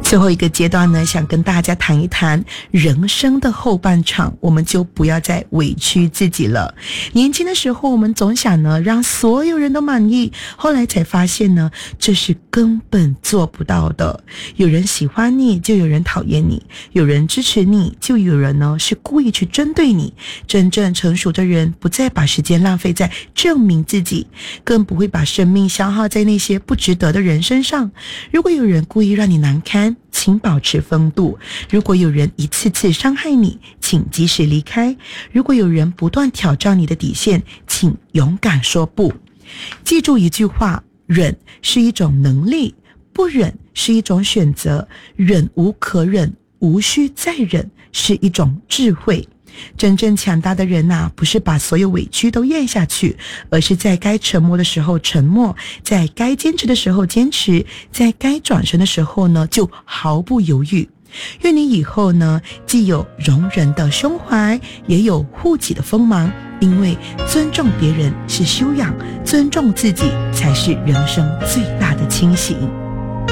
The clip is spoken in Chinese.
最后一个阶段呢，想跟大家谈一谈人生的后半场，我们就不要再委屈自己了。年轻的时候我们总想呢让所有人都满意，后来才发现呢这是根本做不到的。有人喜欢你就有人讨厌你，有人支持你就有人呢是故意去针对你。真正成熟的人不再把时间浪费在证明自己，更不会把生命消耗在那些不值得的人身上。如果有人故意让你难堪，请保持风度；如果有人一次次伤害你，请及时离开；如果有人不断挑战你的底线，请勇敢说不。记住一句话，忍是一种能力，不忍是一种选择，忍无可忍，无需再忍，是一种智慧。真正强大的人啊，不是把所有委屈都咽下去，而是在该沉默的时候沉默，在该坚持的时候坚持，在该转身的时候呢，就毫不犹豫。愿你以后呢，既有容人的胸怀，也有护己的锋芒，因为尊重别人是修养，尊重自己才是人生最大的清醒。